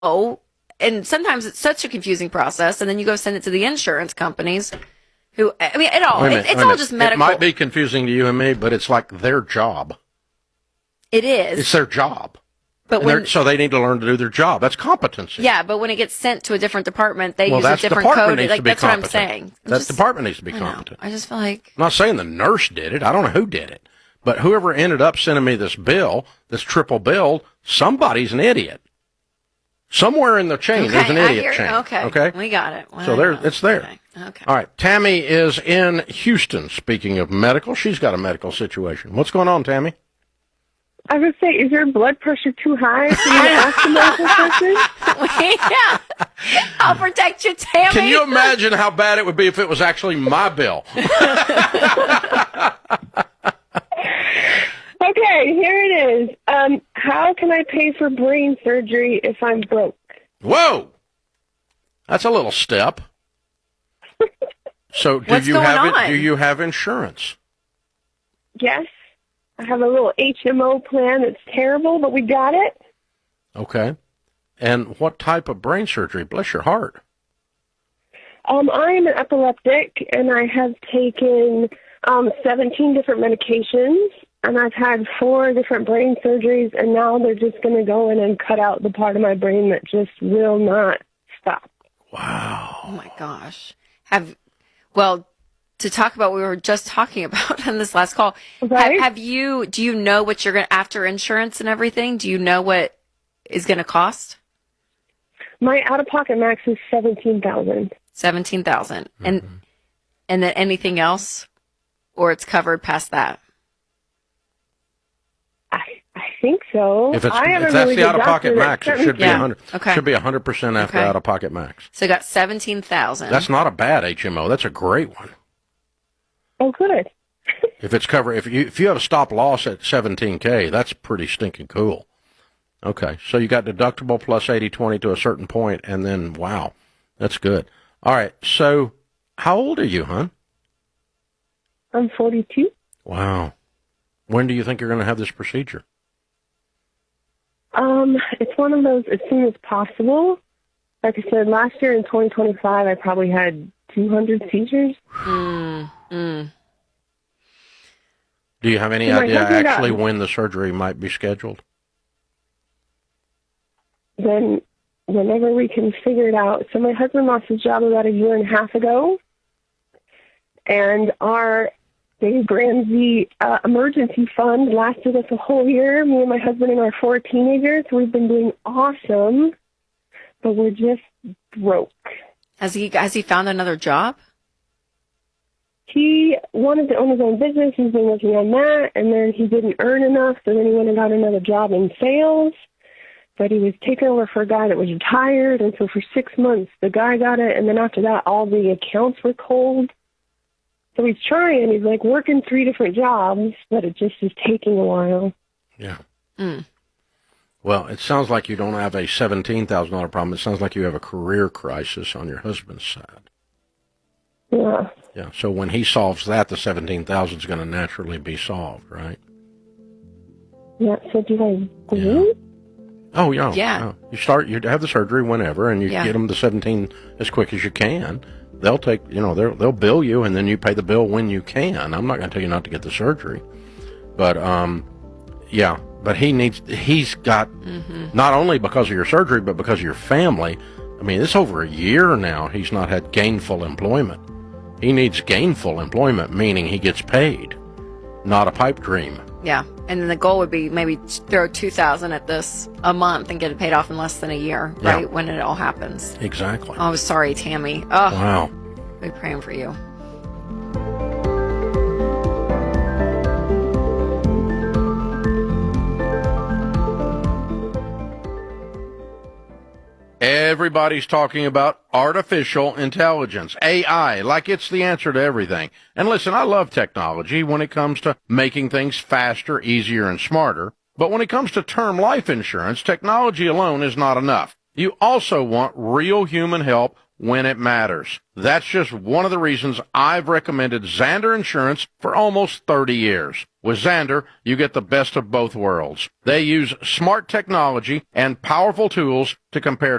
and sometimes it's such a confusing process, and then you go send it to the insurance companies who, I mean, it's all just medical. It might be confusing to you and me, but it's like their job. It is. It's their job. But so they need to learn to do their job. That's competency. Yeah, but when it gets sent to a different department, they use a different code. Like, that's what I'm saying. That department needs to be competent. I just feel like... I'm not saying the nurse did it. I don't know who did it. But whoever ended up sending me this bill, this triple bill, somebody's an idiot. Somewhere in the chain, there's an idiot chain. Okay. We got it. So it's there. Okay. All right. Tammy is in Houston. Speaking of medical, she's got a medical situation. What's going on, Tammy? I would say, is your blood pressure too high for you to ask a medical person? Yeah. I'll protect you, Tammy. Can you imagine how bad it would be if it was actually my bill? Okay, here it is. How can I pay for brain surgery if I'm broke? Whoa! That's a little step. So do you have insurance? Yes. I have a little HMO plan that's terrible, but we got it. Okay. And what type of brain surgery? Bless your heart. I'm an epileptic, and I have taken 17 different medications, and I've had 4 different brain surgeries, and now they're just going to go in and cut out the part of my brain that just will not stop. Wow. Oh, my gosh. To talk about what we were just talking about on this last call, right? Do you know what you're going to, after insurance and everything, do you know what is going to cost? My out-of-pocket max is $17,000. $17,000. Mm-hmm. And then anything else? Or it's covered past that? I think so. If that's the out-of-pocket max, it should be 100. Okay. Should be 100% after out-of-pocket max. So you got $17,000. That's not a bad HMO. That's a great one. Oh, good. If it's covered, if you have a stop loss at $17K, that's pretty stinking cool. Okay, so you got deductible plus 80/20 to a certain point, and then wow, that's good. All right, so how old are you, hon? I'm 42. Wow. When do you think you're going to have this procedure? It's one of those as soon as possible. Like I said, last year in 2025, I probably had 200 seizures. Do you have any idea actually when the surgery might be scheduled? Then whenever we can figure it out. So my husband lost his job about 1.5 years ago, and our Dave Ramsey emergency fund lasted us a whole year, me and my husband and our 4 teenagers. We've been doing awesome, but we're just broke. Has he found another job? He wanted to own his own business. He's been working on that, and then he didn't earn enough, so then he went and got another job in sales. But he was taking over for a guy that was retired, and so for 6 months, the guy got it, and then after that, all the accounts were cold. So he's trying. He's like working 3 different jobs, but it just is taking a while. Yeah. Well, it sounds like you don't have a $17,000 problem. It sounds like you have a career crisis on your husband's side. Yeah. Yeah. So when he solves that, the $17,000 is going to naturally be solved, right? Yeah. So do I go? Yeah. Oh, yeah. Yeah. You have the surgery whenever, and you get them the 17 as quick as you can. They'll take, they'll bill you, and then you pay the bill when you can. I'm not going to tell you not to get the surgery, but but he's got not only because of your surgery, but because of your family. I mean, it's over 1 year now. He's not had gainful employment. He needs gainful employment, meaning he gets paid, not a pipe dream. Yeah, and then the goal would be maybe throw $2,000 at this a month and get it paid off in less than a year, right? When it all happens. Exactly. Oh, sorry, Tammy. Oh, wow. We're praying for you. Everybody's talking about artificial intelligence, AI, like it's the answer to everything. And listen, I love technology when it comes to making things faster, easier, and smarter. But when it comes to term life insurance, technology alone is not enough. You also want real human help when it matters. That's just one of the reasons I've recommended Zander Insurance for almost 30 years. With Zander, you get the best of both worlds. They use smart technology and powerful tools to compare